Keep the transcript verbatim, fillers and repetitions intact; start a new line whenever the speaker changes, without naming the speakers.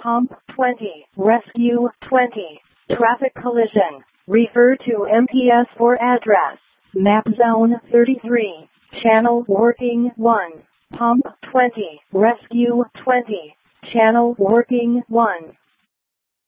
Pump twenty. Rescue twenty. Traffic collision. Refer to M P S for address. Map zone thirty-three. Channel working one. Pump twenty. Rescue twenty. Channel working one.